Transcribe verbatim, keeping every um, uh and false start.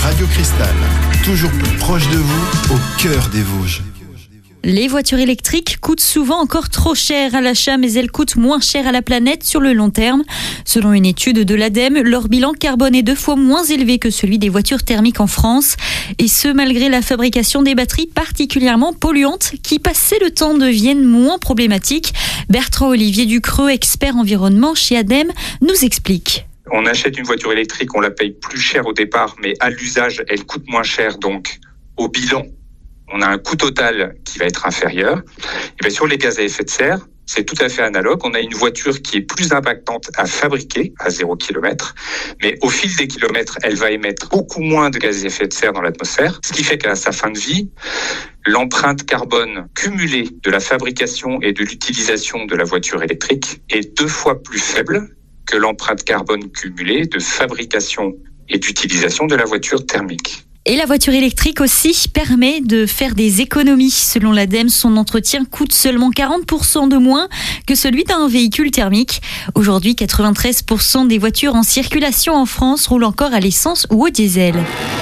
Radio Cristal, toujours plus proche de vous, au cœur des Vosges. Les voitures électriques coûtent souvent encore trop cher à l'achat, mais elles coûtent moins cher à la planète sur le long terme. Selon une étude de l'ADEME, leur bilan carbone est deux fois moins élevé que celui des voitures thermiques en France. Et ce, malgré la fabrication des batteries particulièrement polluantes qui, passé le temps, deviennent moins problématiques. Bertrand-Olivier Ducreux, expert environnement chez ADEME, nous explique. On achète une voiture électrique, on la paye plus cher au départ, mais à l'usage, elle coûte moins cher. Donc, au bilan, on a un coût total qui va être inférieur. Et bien sur les gaz à effet de serre, c'est tout à fait analogue. On a une voiture qui est plus impactante à fabriquer à zéro kilomètre, mais au fil des kilomètres, elle va émettre beaucoup moins de gaz à effet de serre dans l'atmosphère, ce qui fait qu'à sa fin de vie, l'empreinte carbone cumulée de la fabrication et de l'utilisation de la voiture électrique est deux fois plus faible que l'empreinte carbone cumulée de fabrication et d'utilisation de la voiture thermique. Et la voiture électrique aussi permet de faire des économies. Selon l'ADEME, son entretien coûte seulement quarante pour cent de moins que celui d'un véhicule thermique. Aujourd'hui, quatre-vingt-treize pour cent des voitures en circulation en France roulent encore à l'essence ou au diesel.